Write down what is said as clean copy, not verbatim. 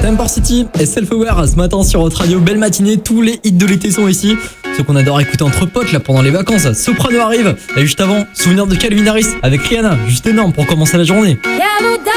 Temper City et Self-Aware ce matin sur votre radio. Belle matinée, tous les hits de l'été sont ici. Ceux qu'on adore écouter entre potes là pendant les vacances. Soprano arrive. Et juste avant, souvenir de Calvin Harris avec Rihanna. Juste énorme pour commencer la journée.